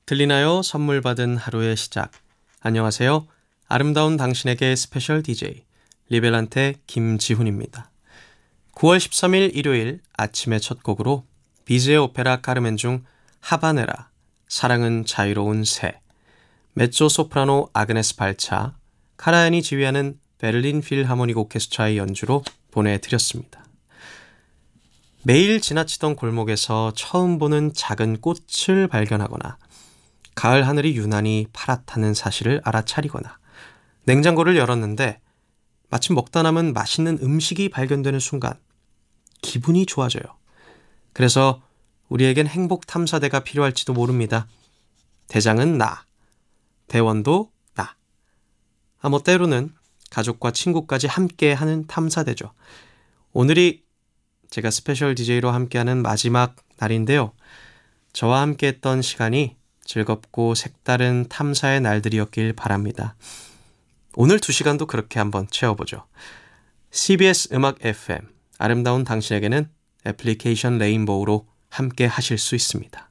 들리나요? 선물 받은 하루의 시작. 안녕하세요. 아름다운 당신에게 스페셜 DJ 리벨란테 김지훈입니다. 9월 13일 일요일 아침의 첫 곡으로 비즈의 오페라 카르멘 중 하바네라, 사랑은 자유로운 새, 메조 소프라노 아그네스 발차, 카라얀이 지휘하는 베를린 필하모닉 오케스트라의 연주로 보내드렸습니다. 매일 지나치던 골목에서 처음 보는 작은 꽃을 발견하거나 가을 하늘이 유난히 파랗다는 사실을 알아차리거나 냉장고를 열었는데 마침 먹다 남은 맛있는 음식이 발견되는 순간 기분이 좋아져요. 그래서 우리에겐 행복 탐사대가 필요할지도 모릅니다. 대장은 나, 대원도 나. 뭐 때로는 가족과 친구까지 함께하는 탐사대죠. 오늘이 제가 스페셜 DJ로 함께하는 마지막 날인데요. 저와 함께했던 시간이 즐겁고 색다른 탐사의 날들이었길 바랍니다. 오늘 2시간도 그렇게 한번 채워보죠. CBS 음악 FM, 아름다운 당신에게는 애플리케이션 레인보우로 함께 하실 수 있습니다.